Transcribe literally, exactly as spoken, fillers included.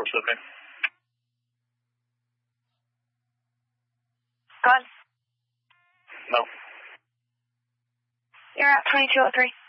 twenty-two oh three. Go on. No. You're at twenty-two oh three.